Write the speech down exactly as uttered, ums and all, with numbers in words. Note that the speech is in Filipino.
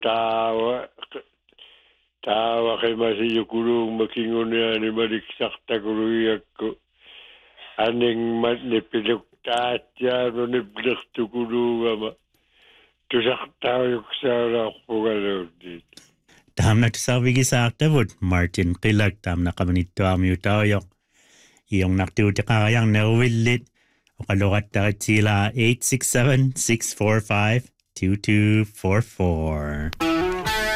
tawa tawa kay masiyukulu makingunya ni maliksakta kuluyakko aning manipiluk taatya no nibliktukulu ama tusaktaw yuksara pugalodit Tam na tusawi gisakta vod Martin Qilag tam na kamanito amyutayok iyong naktuti kakayang nawillit o kalukat takit sila eight six seven, six four five, two two four four.